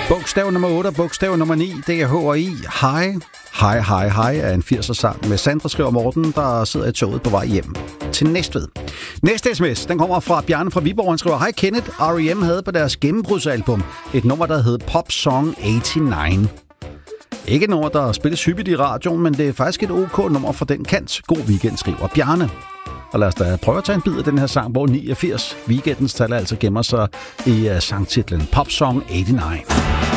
Bogstav nummer 8 og bogstav nummer 9, det er H&I. Hej. Hej, hej, hej er en 80'er-sang med Sandra, skriver Morten, der sidder i toget på vej hjem til Næstved. Næste sms, den kommer fra Bjarne fra Viborg. Han skriver, hej Kenneth, R.E.M. havde på deres gennembrudsalbum et nummer, der hed Pop Song 89. Ikke et nummer, der spilles hyppigt i radioen, men det er faktisk et OK nummer fra den kant. God weekend, skriver Bjarne. Og lad os da prøve at tage en bid af den her sang, hvor 89 weekendens tal altså gemmer sig i sangtitlen Pop Song 89.